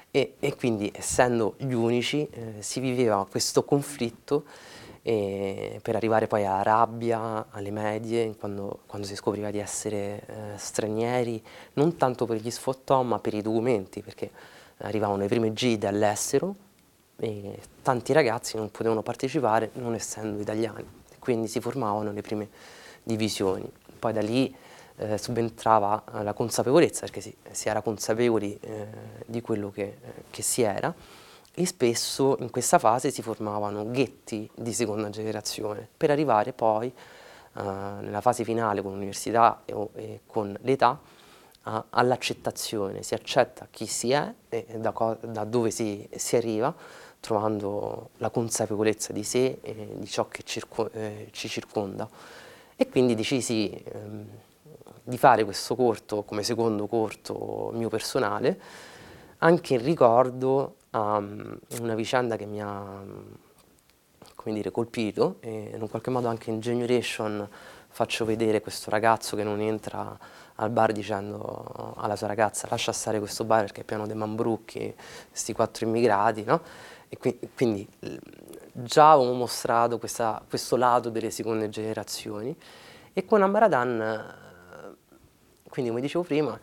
E quindi, essendo gli unici, si viveva questo conflitto per arrivare poi alla rabbia, alle medie, quando si scopriva di essere stranieri, non tanto per gli sfottò, ma per i documenti, perché arrivavano le prime gite all'estero e tanti ragazzi non potevano partecipare non essendo italiani, quindi si formavano le prime divisioni. Poi da lì subentrava la consapevolezza, perché si era consapevoli di quello che si era, e spesso in questa fase si formavano ghetti di seconda generazione, per arrivare poi nella fase finale con l'università e con l'età all'accettazione. Si accetta chi si è e da dove si arriva, trovando la consapevolezza di sé e di ciò che ci circonda. E quindi decisi di fare questo corto come secondo corto mio personale, anche in ricordo a una vicenda che mi ha, come dire, colpito, e in un qualche modo anche in Generation faccio vedere questo ragazzo che non entra al bar dicendo alla sua ragazza lascia stare questo bar perché è pieno di mambrucchi, questi 4 immigrati, no? E quindi già avevo mostrato questo lato delle seconde generazioni, e con Ambaradan, quindi come dicevo prima,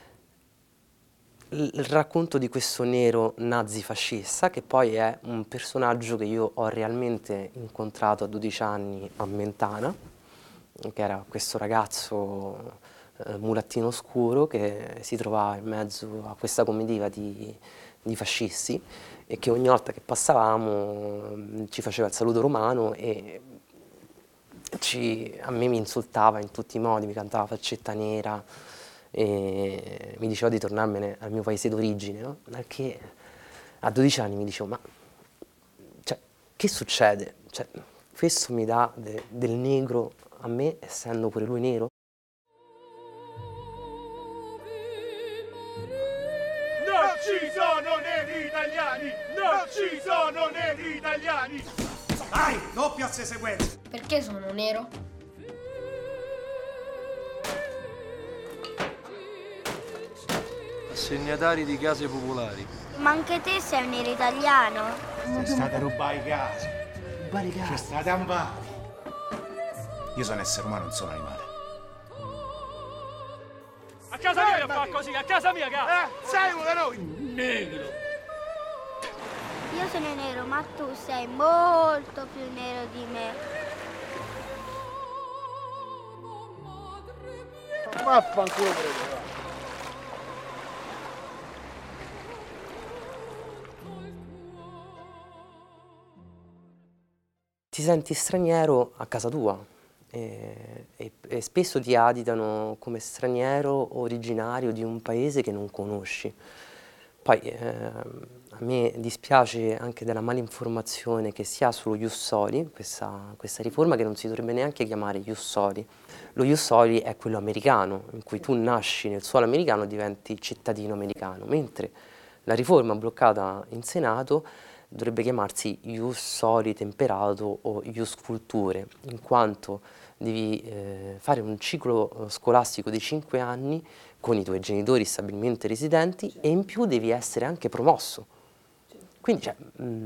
il racconto di questo nero nazifascista, che poi è un personaggio che io ho realmente incontrato a 12 anni a Mentana, che era questo ragazzo mulattino scuro che si trovava in mezzo a questa comitiva di fascisti, e che ogni volta che passavamo ci faceva il saluto romano e a me mi insultava in tutti i modi, mi cantava faccetta nera e mi diceva di tornarmene al mio paese d'origine, no? Perché a 12 anni mi dicevo, ma cioè, che succede? Cioè, questo mi dà del negro a me, essendo pure lui nero? Non ci sono neri italiani! Non ci sono neri italiani! Vai, doppia a sequenze! Perché sono nero? Assegnatari di case popolari. Ma anche te sei un nero italiano? Sei stata a rubare i casi. Rubare i C'è casi. stata un bar. Io sono essere umano, non sono animale. A casa mia fa così, a casa mia, Sei uno da noi! negro! Io sono nero, ma tu sei molto più nero di me. Vaffanculo prego. Ti senti straniero a casa tua e spesso ti additano come straniero originario di un paese che non conosci. Poi a me dispiace anche della malinformazione che si ha sullo Ius Soli, questa riforma che non si dovrebbe neanche chiamare Ius Soli. Lo Ius Soli è quello americano, in cui tu nasci nel suolo americano e diventi cittadino americano, mentre la riforma bloccata in Senato dovrebbe chiamarsi Ius Soli Temperato o Ius Culture, in quanto devi fare un ciclo scolastico di 5 anni con i tuoi genitori stabilmente residenti e in più devi essere anche promosso. Quindi cioè,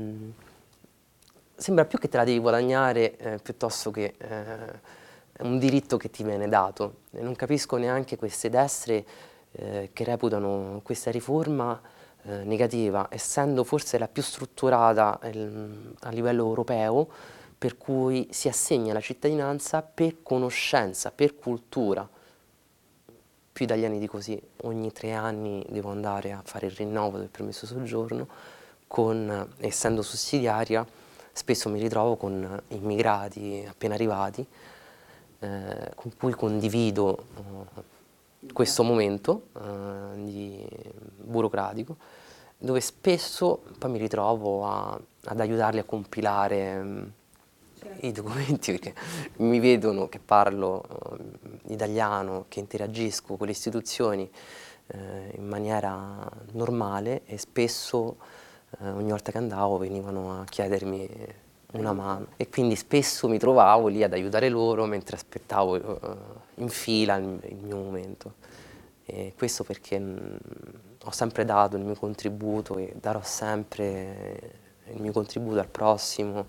sembra più che te la devi guadagnare piuttosto che un diritto che ti viene dato. E non capisco neanche queste destre che reputano questa riforma negativa, essendo forse la più strutturata a livello europeo, per cui si assegna la cittadinanza per conoscenza, per cultura. Più italiani di così, ogni 3 anni devo andare a fare il rinnovo del permesso soggiorno, essendo sussidiaria, spesso mi ritrovo con immigrati appena arrivati, con cui condivido questo momento burocratico, dove spesso poi mi ritrovo ad aiutarli a compilare i documenti, perché mi vedono che parlo italiano, che interagisco con le istituzioni in maniera normale, e spesso ogni volta che andavo venivano a chiedermi una mano, e quindi spesso mi trovavo lì ad aiutare loro mentre aspettavo in fila il mio momento. E questo perché ho sempre dato il mio contributo e darò sempre il mio contributo al prossimo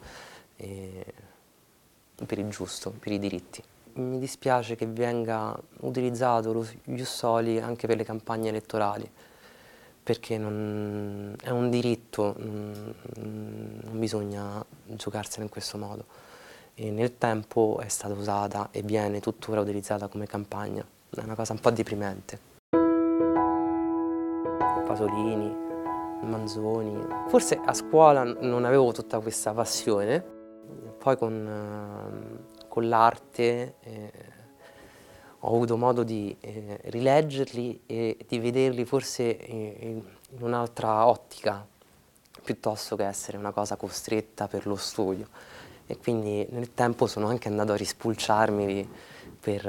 per il giusto, per i diritti. Mi dispiace che venga utilizzato lo Ius Soli anche per le campagne elettorali, perché è un diritto, non bisogna giocarsene in questo modo. E nel tempo è stata usata e viene tuttora utilizzata come campagna. È una cosa un po' deprimente. Pasolini, Manzoni. Forse a scuola non avevo tutta questa passione, poi con l'arte ho avuto modo di rileggerli e di vederli forse in un'altra ottica, piuttosto che essere una cosa costretta per lo studio. E quindi nel tempo sono anche andato a rispulciarmi per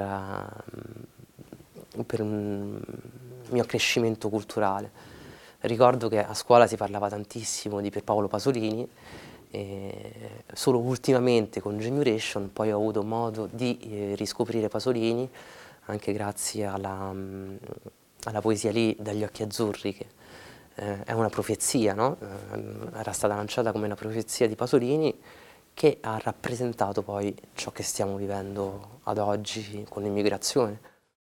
un mio accrescimento culturale. Ricordo che a scuola si parlava tantissimo di Pierpaolo Pasolini, e solo ultimamente con Genuration poi ho avuto modo di riscoprire Pasolini anche grazie alla poesia lì, Dagli occhi azzurri, che è una profezia, no? Era stata lanciata come una profezia di Pasolini che ha rappresentato poi ciò che stiamo vivendo ad oggi con l'immigrazione.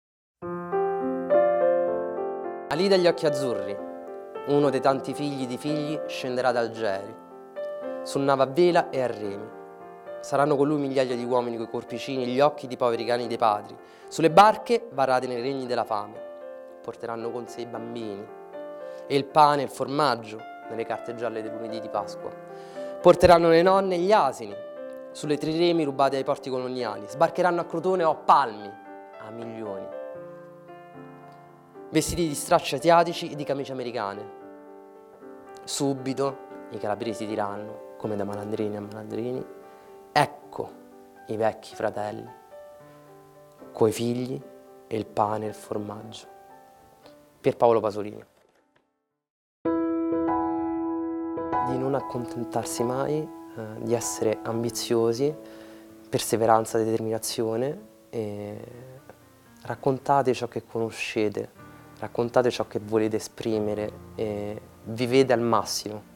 Alì dagli occhi azzurri, uno dei tanti figli di figli, scenderà da Algeri, su nave a vela e a remi. Saranno con lui migliaia di uomini coi corpicini, gli occhi di poveri cani dei padri, sulle barche varate nei regni della fame. Porteranno con sé i bambini e il pane e il formaggio nelle carte gialle del lunedì di Pasqua. Porteranno le nonne e gli asini sulle triremi rubate ai porti coloniali. Sbarcheranno a Crotone o a Palmi a milioni, vestiti di stracci asiatici e di camicie americane. Subito i calabresi diranno, come da malandrini a malandrini, ecco i vecchi fratelli, coi figli e il pane e il formaggio. Pierpaolo Pasolini. Di non accontentarsi mai, di essere ambiziosi, perseveranza, determinazione, e raccontate ciò che conoscete, raccontate ciò che volete esprimere e vivete al massimo.